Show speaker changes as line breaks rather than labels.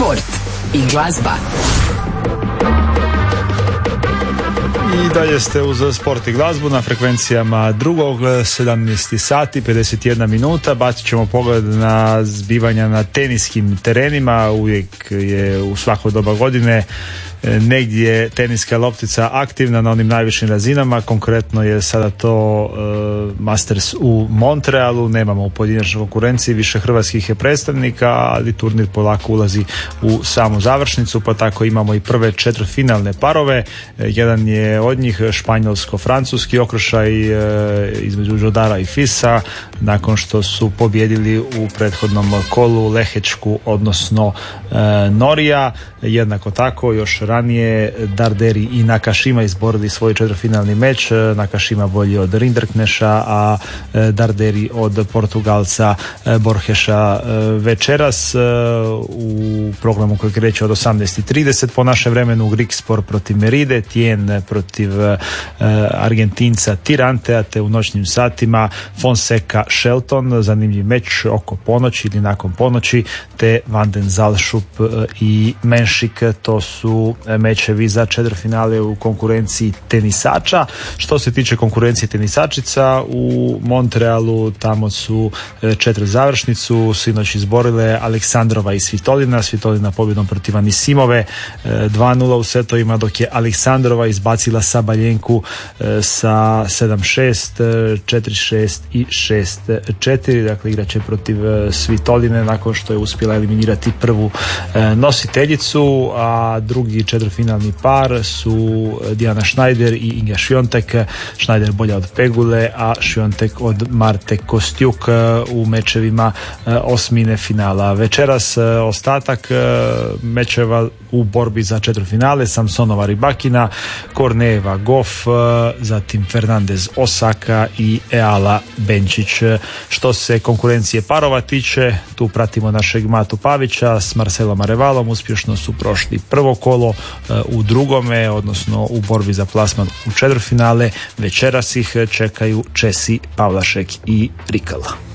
sport i glazba.
I dalje ste uz sport i glazbu na frekvencijama drugog, 17 sati 51 minuta. Bacit ćemo pogled na zbivanja na teniskim terenima. Uvijek je u svako doba godine negdje teniska loptica aktivna na onim najvišim razinama. Konkretno je sada to Masters u Montrealu. Nemamo u pojedinačnoj konkurenciji više hrvatskih predstavnika, ali turnir polako ulazi u samu završnicu, pa tako imamo i prve četvrtfinalne parove. Jedan je od njih španjolsko-francuski okršaj između Jodara i Fisa, nakon što su pobjedili u prethodnom kolu Lehečku, odnosno Norija. Jednako tako još ranije Darderi i Nakashima izborili svoj četvrtfinalni meč. Nakashima bolji od Rinderkneša, a Darderi od Portugalca Borgeša. Večeras u programu koji kreće od 18:30 po našem vremenu Grigspor protiv Meride, Tien protiv Argentinca Tirantea, te u noćnim satima Fonseca Shelton, zanimljiv meč oko ponoći ili nakon ponoći, te Van den Zalschup i Menšik. To su mečevi za četvrtfinale u konkurenciji tenisača. Što se tiče konkurencije tenisačica u Montrealu, tamo su četiri završnicu sinoć izborile Aleksandrova i Svitolina. Svitolina pobjedom protiv Anisimove 2-0 u setovima, dok je Aleksandrova izbacila Sabaljenku sa 7-6, 4-6 i 6-4. Dakle, igraće protiv Svitoline nakon što je uspjela eliminirati prvu nositeljicu, a drugi četvrtfinalni par su Diana Schneider i Inga Swiatek. Schneider bolja od Pegule, a Swiatek od Marte Kostjuk u mečevima osmine finala. Večeras ostatak mečeva u borbi za četvrtfinale: Samsonova Rybakina, Korneeva Goff, zatim Fernandez Osaka i Eala Benčić. Što se konkurencije parova tiče, tu pratimo našeg Matu Pavića s Marcelom Arevalom. Uspješno su prošli prvo kolo, u drugome, odnosno u borbi za plasman u četvrtfinale. Večeras ih čekaju Česi Pavlašek i Rikala.